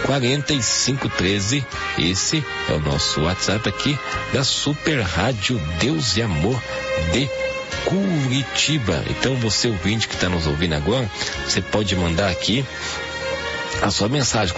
4513. Esse é o nosso WhatsApp aqui da Super Rádio Deus e Amor de Curitiba. Então você ouvinte que está nos ouvindo agora, você pode mandar aqui a sua mensagem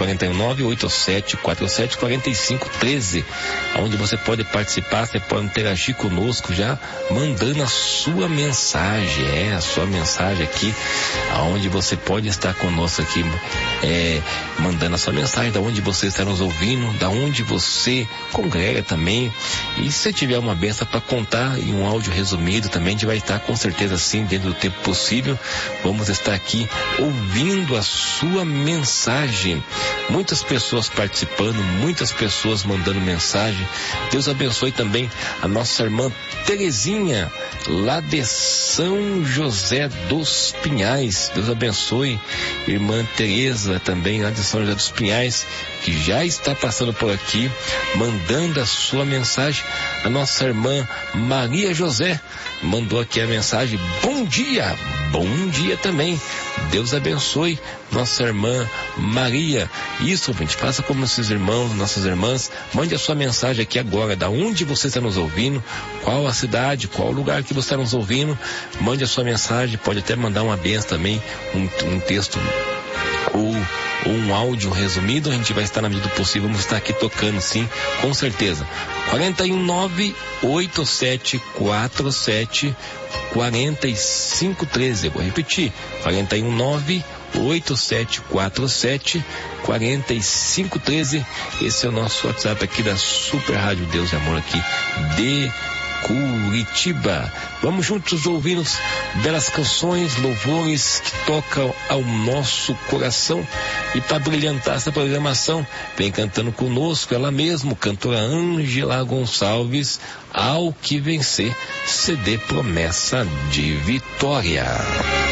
419-8747-4513, onde você pode participar, você pode interagir conosco já mandando a sua mensagem, a sua mensagem aqui, aonde você pode estar conosco aqui, mandando a sua mensagem, da onde você está nos ouvindo, da onde você congrega também, e se tiver uma benção para contar em um áudio resumido também, a gente vai estar com certeza sim, dentro do tempo possível, vamos estar aqui ouvindo a sua mensagem. Muitas pessoas participando, muitas pessoas mandando mensagem. Deus abençoe também a nossa irmã Terezinha, lá de São José dos Pinhais. Deus abençoe irmã Tereza também, lá de São José dos Pinhais, que já está passando por aqui, mandando a sua mensagem. A nossa irmã Maria José mandou aqui a mensagem: bom dia também. Deus abençoe nossa irmã Maria. Isso, gente, faça como esses irmãos, nossas irmãs, mande a sua mensagem aqui agora, da onde você está nos ouvindo, qual a cidade, qual o lugar que você está nos ouvindo, mande a sua mensagem, pode até mandar uma benção também, um texto ou um áudio resumido, a gente vai estar na medida do possível, vamos estar aqui tocando sim, com certeza. 419-8747-4513, eu vou repetir, 419-8747-4513, esse é o nosso WhatsApp aqui da Super Rádio Deus e Amor aqui de Curitiba. Vamos juntos ouvir belas canções, louvores que tocam ao nosso coração. E para brilhantar essa programação, vem cantando conosco ela mesma, cantora Ângela Gonçalves, Ao Que Vencer, CD Promessa de Vitória.